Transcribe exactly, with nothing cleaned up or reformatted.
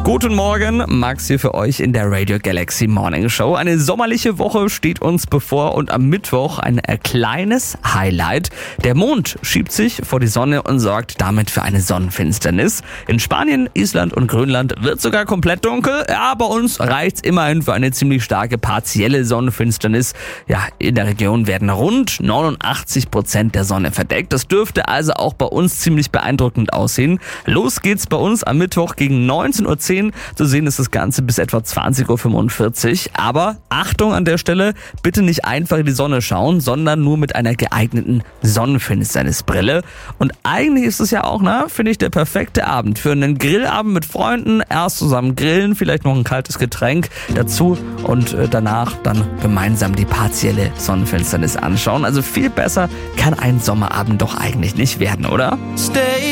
Guten Morgen, Max hier für euch in der Radio Galaxy Morning Show. Eine sommerliche Woche steht uns bevor und am Mittwoch ein kleines Highlight. Der Mond schiebt sich vor die Sonne und sorgt damit für eine Sonnenfinsternis. In Spanien, Island und Grönland wird sogar komplett dunkel. Ja, bei uns reicht's immerhin für eine ziemlich starke partielle Sonnenfinsternis. Ja, in der Region werden rund neunundachtzig Prozent der Sonne verdeckt. Das dürfte also auch bei uns ziemlich beeindruckend aussehen. Los geht's bei uns am Mittwoch gegen neunzehn Uhr zehn. Zu sehen ist das Ganze bis etwa zwanzig Uhr fünfundvierzig. Aber Achtung an der Stelle, bitte nicht einfach in die Sonne schauen, sondern nur mit einer geeigneten Sonnenfinsternisbrille. Und eigentlich ist es ja auch, na, finde ich, der perfekte Abend für einen Grillabend mit Freunden. Erst zusammen grillen, vielleicht noch ein kaltes Getränk dazu und danach dann gemeinsam die partielle Sonnenfinsternis anschauen. Also viel besser kann ein Sommerabend doch eigentlich nicht werden, oder? Stay